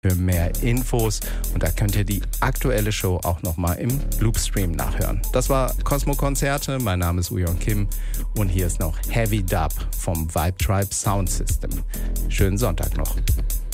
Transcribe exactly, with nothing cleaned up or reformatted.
für mehr Infos. Und da könnt ihr die aktuelle Show auch nochmal im Loopstream nachhören. Das war Cosmo Konzerte. Mein Name ist Uyon Kim und hier ist noch Heavy Dub vom Vibe Tribe Sound System. Schönen Sonntag noch.